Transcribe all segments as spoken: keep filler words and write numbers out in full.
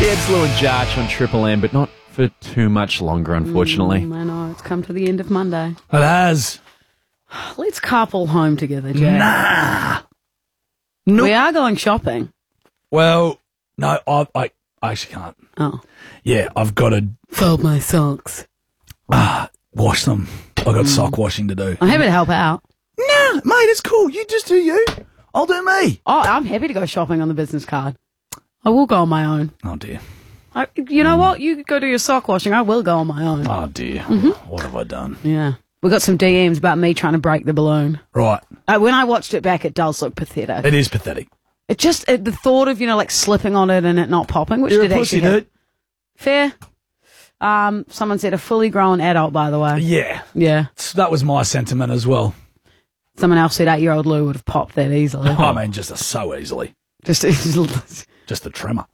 Yeah, it's Lou and Jarch on Triple M, but not for too much longer, unfortunately. Mm, I know, it's come to the end of Monday. It has. Let's carpool home together, Jack. Nah. Nope. We are going shopping. Well, no, I, I, I actually can't. Oh. Yeah, I've got to fold my socks. Ah, wash them. I've got mm. sock washing to do. I'm happy to help out. Nah, mate, it's cool. You just do you. I'll do me. Oh, I'm happy to go shopping on the business card. I will go on my own. Oh, dear. I, you know mm. what? You go do your sock washing. I will go on my own. Oh, dear. Mm-hmm. What have I done? Yeah. We got some D Ms about me trying to break the balloon. Right. Uh, when I watched it back, it does look pathetic. It is pathetic. It just, it, the thought of, you know, like slipping on it and it not popping, which You're did a pussy, actually dude. Fair. Um, someone said a fully grown adult, by the way. Yeah. Yeah. That was my sentiment as well. Someone else said eight-year-old Lou would have popped that easily. I mean, just so easily. Just, just the tremor.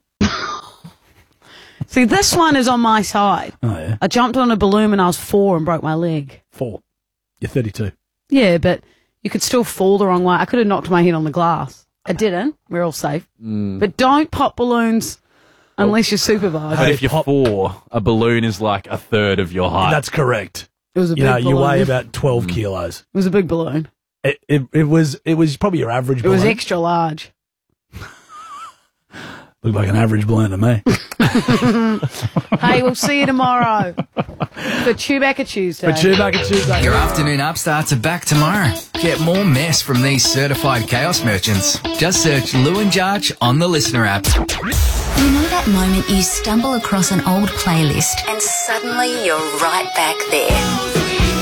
See, this one is on my side. Oh, yeah? I jumped on a balloon when I was four and broke my leg. Four. You're thirty-two. Yeah, but you could still fall the wrong way. I could have knocked my head on the glass. I didn't. We're all safe. Mm. But don't pop balloons unless you're supervised. But if you're four, a balloon is like a third of your height. That's correct. It was a you big know, balloon. you weigh about twelve mm. kilos. It was a big balloon. It, it it was it was probably your average It balloon. was extra large. Looked like an average balloon to me. Hey, we'll see you tomorrow for Chewbacca Tuesday. For Chewbacca Tuesday. Your afternoon upstarts are back tomorrow. Get more mess from these certified chaos merchants. Just search Lou and Jarch on the Listener app. You know that moment you stumble across an old playlist and suddenly you're right back there.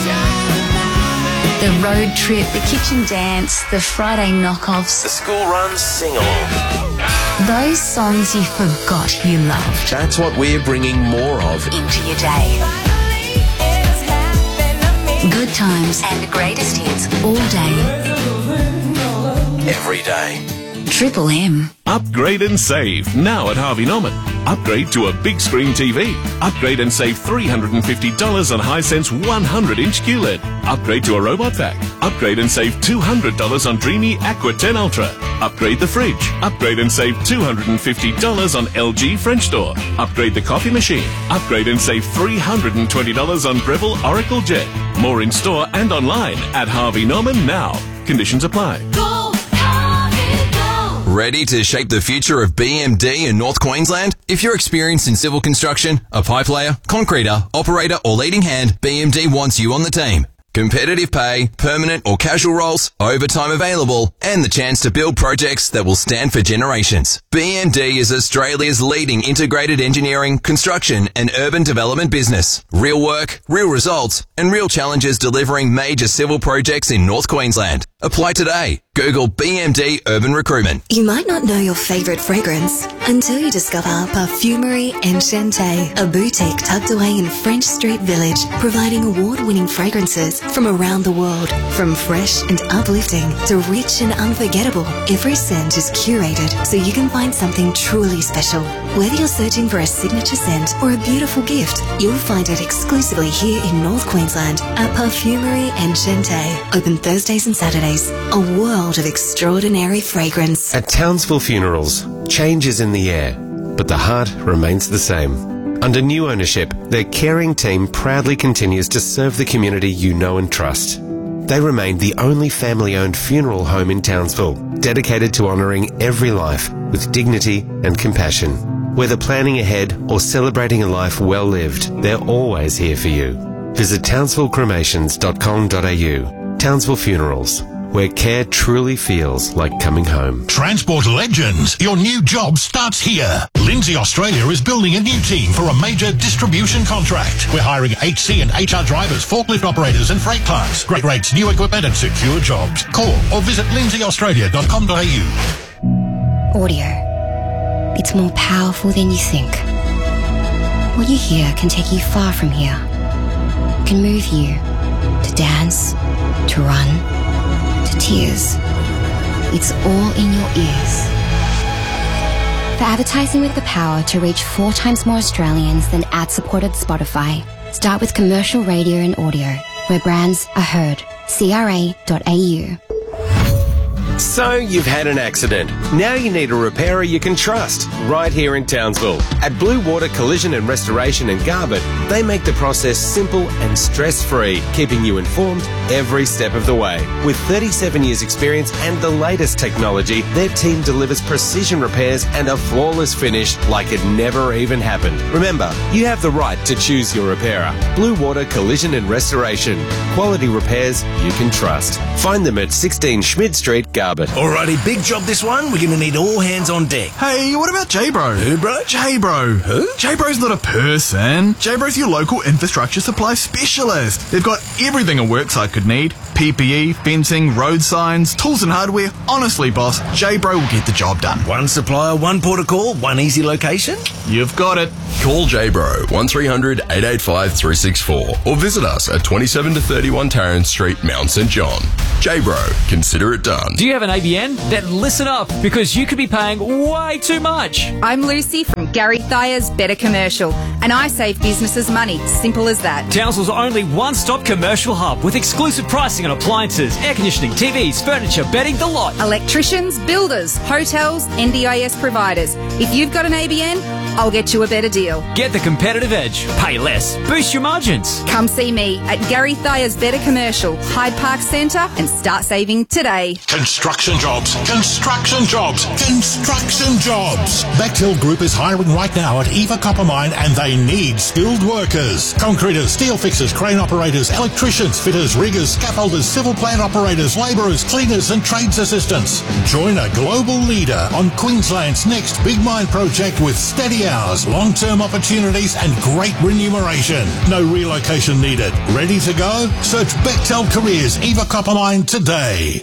The road trip, the kitchen dance, the Friday knockoffs. The school runs sing-along. Those songs you forgot you loved. That's what we're bringing more of into your day. Good times and greatest hits all day. Every day. Triple M. Upgrade and save now at Harvey Norman. Upgrade to a big screen T V. Upgrade and save three hundred fifty dollars on Hisense one hundred inch Q L E D. Upgrade to a robot vac. Upgrade and save two hundred dollars on Dreamy Aqua ten Ultra. Upgrade the fridge. Upgrade and save two hundred fifty dollars on L G French door. Upgrade the coffee machine. Upgrade and save three hundred twenty dollars on Breville Oracle Jet. More in store and online at Harvey Norman now. Conditions apply. Ready to shape the future of B M D in North Queensland? If you're experienced in civil construction, a pipe layer, concreter, operator or leading hand, B M D wants you on the team. Competitive pay, permanent or casual roles, overtime available, and the chance to build projects that will stand for generations. B M D is Australia's leading integrated engineering, construction and urban development business. Real work, real results, and real challenges delivering major civil projects in North Queensland. Apply today. Google B M D Urban Recruitment. You might not know your favourite fragrance until you discover Parfumerie Enchanté, a boutique tucked away in French Street Village, providing award-winning fragrances from around the world. From fresh and uplifting to rich and unforgettable, every scent is curated so you can find something truly special. Whether you're searching for a signature scent or a beautiful gift, you'll find it exclusively here in North Queensland at Parfumerie Enchanté. Open Thursdays and Saturdays. A world of extraordinary fragrance. At Townsville Funerals, change is in the air, but the heart remains the same. Under new ownership, their caring team proudly continues to serve the community you know and trust. They remain the only family-owned funeral home in Townsville, dedicated to honouring every life with dignity and compassion. Whether planning ahead or celebrating a life well lived, they're always here for you. Visit townsville cremations dot com dot a u. Townsville Funerals, where care truly feels like coming home. Transport Legends, your new job starts here. Lindsay Australia is building a new team for a major distribution contract. We're hiring H C and H R drivers, forklift operators and freight clerks. Great rates, new equipment and secure jobs. Call or visit lindsay australia dot com dot a u. Audio. It's more powerful than you think. What you hear can take you far from here. It can move you to dance, to run, to tears. It's all in your ears. For advertising with the power to reach four times more Australians than ad-supported Spotify, start with commercial radio and audio, where brands are heard. C R A dot A U. So, you've had an accident. Now you need a repairer you can trust, right here in Townsville. At Blue Water Collision and Restoration in Garbutt, they make the process simple and stress-free, keeping you informed every step of the way. With thirty-seven years experience and the latest technology, their team delivers precision repairs and a flawless finish like it never even happened. Remember, you have the right to choose your repairer. Blue Water Collision and Restoration. Quality repairs you can trust. Find them at sixteen Schmid Street, Garbutt. Alrighty, big job this one. We're going to need all hands on deck. Hey, what about J-Bro? Who, bro? J-Bro. Who? J-Bro's not a person. J-Bro's your local infrastructure supply specialist. They've got everything a worksite could need. P P E, fencing, road signs, tools and hardware. Honestly, boss, J-Bro will get the job done. One supplier, one port of call, one easy location? You've got it. Call J-Bro one three hundred, eight eight five, three six four or visit us at twenty-seven to thirty-one Tarrant Street, Mount St John. J-Bro, consider it done. Do you have an A B N? Then listen up, because you could be paying way too much. I'm Lucy from Gary Thayer's Better Commercial, and I save businesses money. Simple as that. Townsville's only one-stop commercial hub with exclusive pricing on appliances, air conditioning, T Vs, furniture, bedding, the lot. Electricians, builders, hotels, N D I S providers. If you've got an A B N, I'll get you a better deal. Get the competitive edge. Pay less. Boost your margins. Come see me at Gary Thayer's Better Commercial, Hyde Park Centre, and start saving today. Construction jobs, construction jobs, construction jobs. Bechtel Group is hiring right now at Eva Copper Mine, and they need skilled workers. Concreters, steel fixers, crane operators, electricians, fitters, riggers, scaffolders, civil plant operators, labourers, cleaners and trades assistants. Join a global leader on Queensland's next big mine project with steady hours, long-term opportunities and great remuneration. No relocation needed. Ready to go? Search Bechtel Careers Eva Copper Mine today.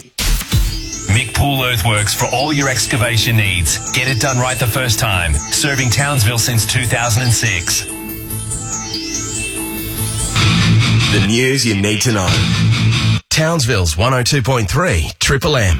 Mick Pool Earthworks for all your excavation needs. Get it done right the first time. Serving Townsville since two thousand six. The news you need to know. Townsville's one oh two point three Triple M.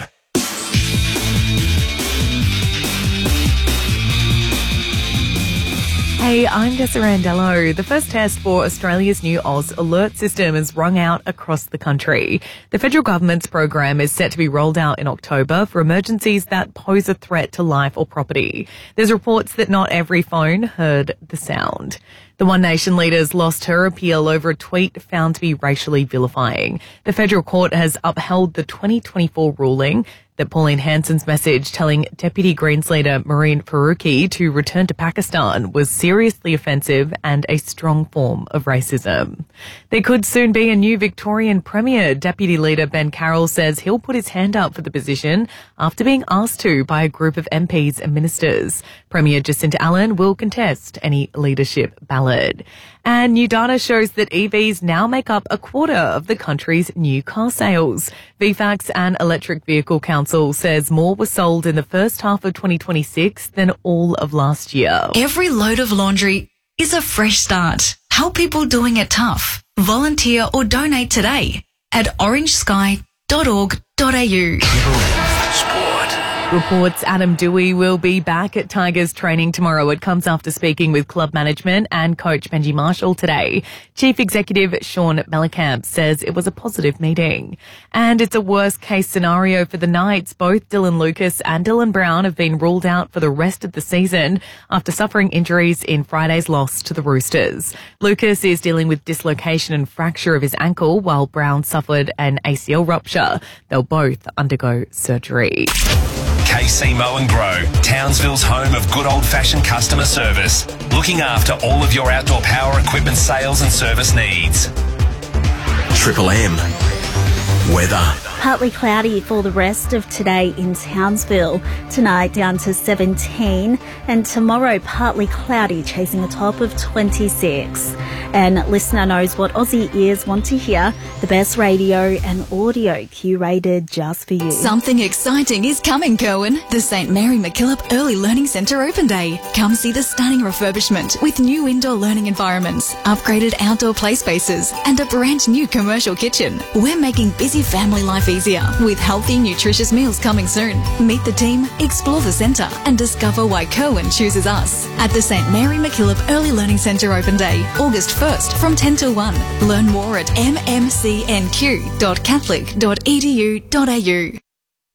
Hey, I'm Tessa Randello. The first test for Australia's new Oz alert system is rung out across the country. The federal government's program is set to be rolled out in October for emergencies that pose a threat to life or property. There's reports that not every phone heard the sound. The One Nation leader's lost her appeal over a tweet found to be racially vilifying. The federal court has upheld the twenty twenty-four ruling that Pauline Hanson's message telling Deputy Greens leader Marine Faruqi to return to Pakistan was seriously offensive and a strong form of racism. There could soon be a new Victorian Premier. Deputy Leader Ben Carroll says he'll put his hand up for the position after being asked to by a group of M Ps and ministers. Premier Jacinta Allen will contest any leadership ballot. And new data shows that E Vs now make up a quarter of the country's new car sales. V FACTS and Electric Vehicle Council says more were sold in the first half of twenty twenty-six than all of last year. Every load of laundry is a fresh start. Help people doing it tough. Volunteer or donate today at orange sky dot org dot a u. Reports Adam Dewey will be back at Tigers training tomorrow. It comes after speaking with club management and coach Benji Marshall today. Chief Executive Sean Mellencamp says it was a positive meeting. And it's a worst case scenario for the Knights. Both Dylan Lucas and Dylan Brown have been ruled out for the rest of the season after suffering injuries in Friday's loss to the Roosters. Lucas is dealing with dislocation and fracture of his ankle, while Brown suffered an A C L rupture. They'll both undergo surgery. K C Mow and Grow, Townsville's home of good old-fashioned customer service, looking after all of your outdoor power equipment sales and service needs. Triple M. Weather. Partly cloudy for the rest of today in Townsville. Tonight down to seventeen, and tomorrow partly cloudy, chasing a top of twenty-six. And listener knows what Aussie ears want to hear. The best radio and audio curated just for you. Something exciting is coming, Cohen. The Saint Mary MacKillop Early Learning Centre Open Day. Come see the stunning refurbishment with new indoor learning environments, upgraded outdoor play spaces, and a brand new commercial kitchen. We're making busy family life easier with healthy, nutritious meals coming soon. Meet the team, explore the centre, and discover why Cohen chooses us at the Saint Mary MacKillop Early Learning Centre Open Day, August first from ten till one. Learn more at m m c n q dot catholic dot e d u dot a u.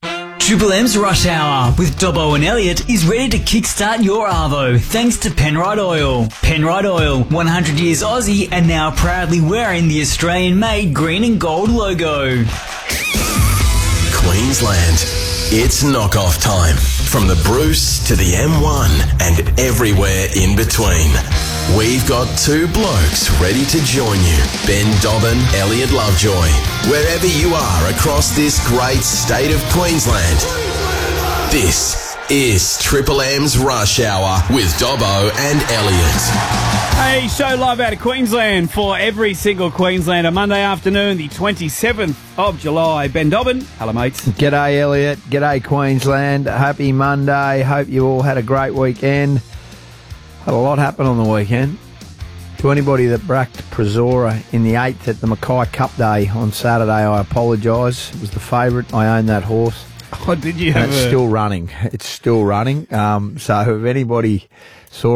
Triple M's Rush Hour with Dobbo and Elliot is ready to kickstart your Arvo thanks to Penrite Oil. Penrite Oil, one hundred years Aussie and now proudly wearing the Australian-made green and gold logo. Queensland, it's knockoff time. From the Bruce to the M one and everywhere in between. We've got two blokes ready to join you. Ben Dobbin, Elliot Lovejoy. Wherever you are across this great state of Queensland. This is Triple M's Rush Hour with Dobbo and Elliot. Hey, show live out of Queensland for every single Queenslander. Monday afternoon, the twenty-seventh of July. Ben Dobbin. Hello, mates. G'day, Elliot. G'day, Queensland. Happy Monday. Hope you all had a great weekend. Had a lot happen on the weekend. To anybody that backed Prozora in the eighth at the Mackay Cup Day on Saturday, I apologise. It was the favourite. I own that horse. Oh, did you and have it's a... still running. It's still running. Um, so if anybody saw